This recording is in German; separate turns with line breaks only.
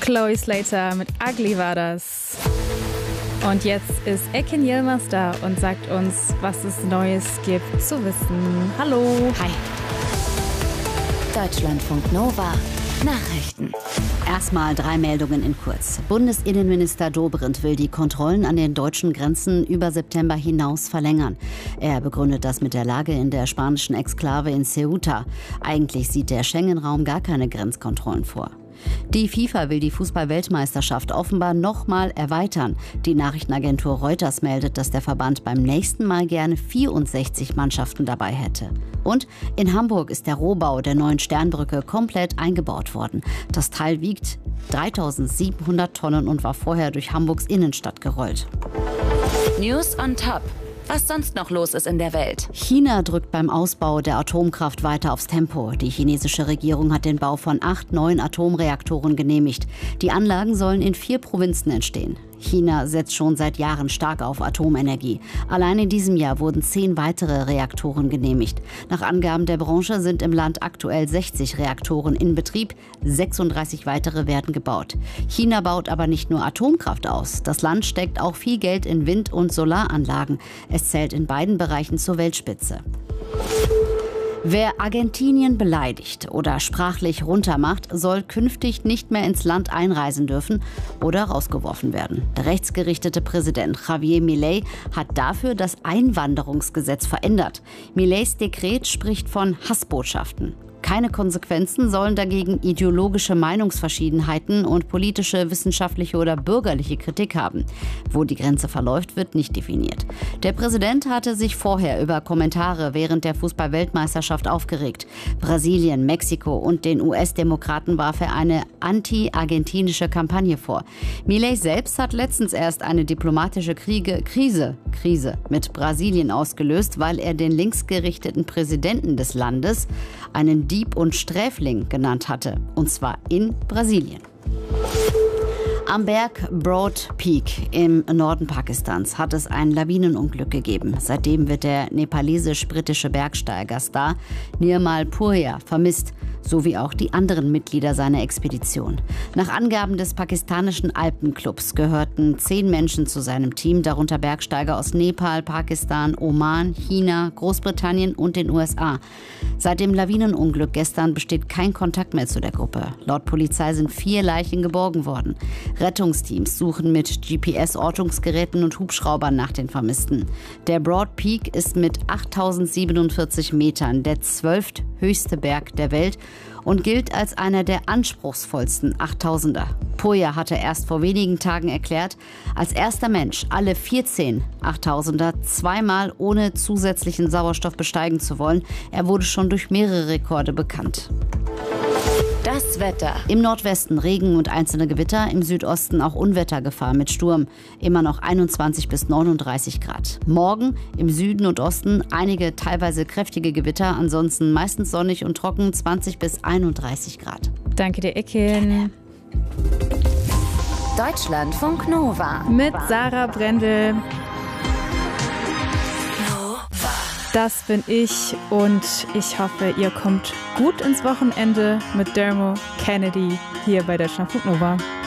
Chloe Slater mit Ugly war das. Und jetzt ist Ekin Yilmaz da und sagt uns, was es Neues gibt zu wissen. Hallo.
Hi. Deutschlandfunk Nova. Nachrichten. Erstmal 3 Meldungen in kurz. Bundesinnenminister Dobrindt will die Kontrollen an den deutschen Grenzen über September hinaus verlängern. Er begründet das mit der Lage in der spanischen Exklave in Ceuta. Eigentlich sieht der Schengen-Raum gar keine Grenzkontrollen vor. Die FIFA will die Fußball-Weltmeisterschaft offenbar nochmal erweitern. Die Nachrichtenagentur Reuters meldet, dass der Verband beim nächsten Mal gerne 64 Mannschaften dabei hätte. Und in Hamburg ist der Rohbau der neuen Sternbrücke komplett eingebaut worden. Das Teil wiegt 3700 Tonnen und war vorher durch Hamburgs Innenstadt gerollt.
News on top. Was sonst noch los ist in der Welt.
China drückt beim Ausbau der Atomkraft weiter aufs Tempo. Die chinesische Regierung hat den Bau von 8 neuen Atomreaktoren genehmigt. Die Anlagen sollen in 4 Provinzen entstehen. China setzt schon seit Jahren stark auf Atomenergie. Allein in diesem Jahr wurden 10 weitere Reaktoren genehmigt. Nach Angaben der Branche sind im Land aktuell 60 Reaktoren in Betrieb. 36 weitere werden gebaut. China baut aber nicht nur Atomkraft aus. Das Land steckt auch viel Geld in Wind- und Solaranlagen. Es zählt in beiden Bereichen zur Weltspitze. Wer Argentinien beleidigt oder sprachlich runtermacht, soll künftig nicht mehr ins Land einreisen dürfen oder rausgeworfen werden. Der rechtsgerichtete Präsident Javier Milei hat dafür das Einwanderungsgesetz verändert. Mileis Dekret spricht von Hassbotschaften. Keine Konsequenzen sollen dagegen ideologische Meinungsverschiedenheiten und politische, wissenschaftliche oder bürgerliche Kritik haben. Wo die Grenze verläuft, wird nicht definiert. Der Präsident hatte sich vorher über Kommentare während der Fußball-Weltmeisterschaft aufgeregt. Brasilien, Mexiko und den US-Demokraten warf er eine anti-argentinische Kampagne vor. Milei selbst hat letztens erst eine diplomatische Krise mit Brasilien ausgelöst, weil er den linksgerichteten Präsidenten des Landes einen Dieb und Sträfling genannt hatte, und zwar in Brasilien. Am Berg Broad Peak im Norden Pakistans hat es ein Lawinenunglück gegeben. Seitdem wird der nepalesisch-britische Bergsteiger Star Nirmal Purja vermisst, sowie auch die anderen Mitglieder seiner Expedition. Nach Angaben des pakistanischen Alpenclubs gehörten 10 Menschen zu seinem Team, darunter Bergsteiger aus Nepal, Pakistan, Oman, China, Großbritannien und den USA. Seit dem Lawinenunglück gestern besteht kein Kontakt mehr zu der Gruppe. Laut Polizei sind 4 Leichen geborgen worden. Rettungsteams suchen mit GPS-Ortungsgeräten und Hubschraubern nach den Vermissten. Der Broad Peak ist mit 8047 Metern der 12. höchste Berg der Welt und gilt als einer der anspruchsvollsten 8000er. Purja hatte erst vor wenigen Tagen erklärt, als erster Mensch alle 14 8000er zweimal ohne zusätzlichen Sauerstoff besteigen zu wollen. Er wurde schon durch mehrere Rekorde bekannt.
Das Wetter.
Im Nordwesten Regen und einzelne Gewitter, im Südosten auch Unwettergefahr mit Sturm. Immer noch 21 bis 39 Grad. Morgen im Süden und Osten einige teilweise kräftige Gewitter, ansonsten meistens sonnig und trocken, 20 bis 31 Grad.
Danke dir, Ekin.
Deutschlandfunk Nova.
Mit Sarah Brendel. Das bin ich und ich hoffe, ihr kommt gut ins Wochenende mit Dermo Kennedy hier bei Deutschlandfunk Nova.